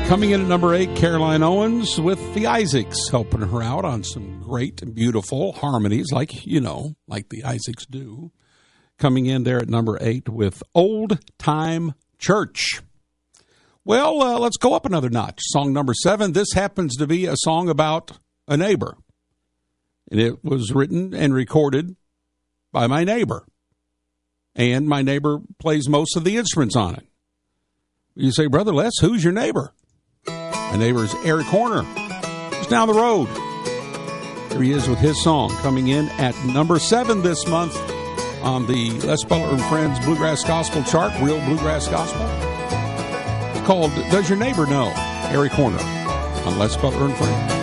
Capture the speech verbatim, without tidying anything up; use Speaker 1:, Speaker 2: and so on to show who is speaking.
Speaker 1: Coming in at number eight, Caroline Owens with the Isaacs, helping her out on some great and beautiful harmonies, like, you know, like the Isaacs do. Coming in there at number eight with Old Time Church. Well, uh, let's go up another notch. Song number seven. This happens to be a song about a neighbor. And it was written and recorded by my neighbor. And my neighbor plays most of the instruments on it. You say, Brother Les, who's your neighbor? My neighbor is Eric Horner. He's down the road. Here he is with his song, coming in at number seven this month on the Les Butler and Friends Bluegrass Gospel chart, Real Bluegrass Gospel. It's called Does Your Neighbor Know? Eric Horner on Les Butler and Friends.